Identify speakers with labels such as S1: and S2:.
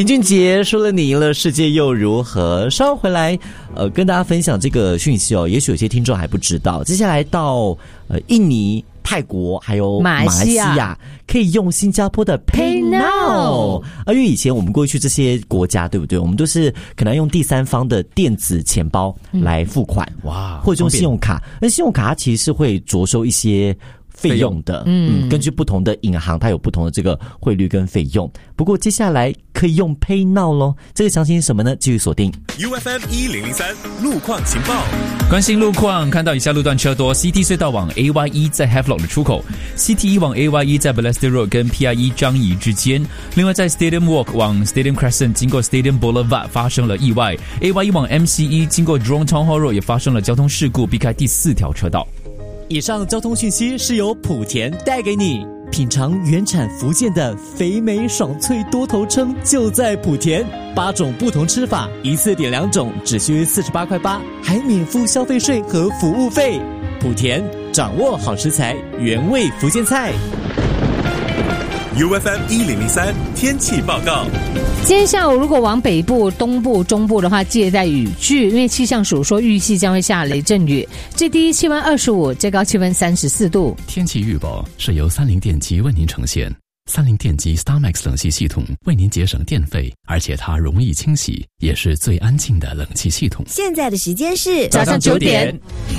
S1: 林俊杰说了你赢了，世界又如何？稍后回来，跟大家分享这个讯息哦。也许有些听众还不知道，接下来到印尼、泰国还有马来西亚可以用新加坡的 Pay Now， 因为以前我们过去这些国家，对不对？我们都是可能用第三方的电子钱包来付款，哇，或者用信用卡。那信用卡它其实是会着收一些费用的，根据不同的银行，它有不同的这个汇率跟费用。不过接下来可以用 Pay Now 咯，这个详情是什么呢？继续锁定
S2: UFM 1003路况情报。
S3: 关心路况，看到以下路段车多 ：CT 隧道往 AYE 在 Havelock 的出口 ，CT 1往 AYE 在 Balestier Road 跟 PIE 张仪之间。另外在 Stadium Walk 往 Stadium Crescent 经过 Stadium Boulevard 发生了意外 ，AYE 往 MCE 经过 Jurong Town Hall Road 也发生了交通事故，避开第4条车道。
S1: 以上交通讯息是由莆田带给你。品尝原产福建的肥美爽脆多头称就在莆田，8种不同吃法，一次点2种，只需48.8块，还免付消费税和服务费。莆田掌握好食材，原味福建菜。
S2: UFM 1003天气报告。
S4: 今天下午如果往北部、东部、中部的话，记得带雨具，因为气象署说预计将会下雷阵雨。最低气温25，最高气温34度。
S5: 天气预报是由30电机为您呈现。30电机 StarMax 冷气系统为您节省电费，而且它容易清洗，也是最安静的冷气系统。
S6: 现在的时间是
S4: 早上9点。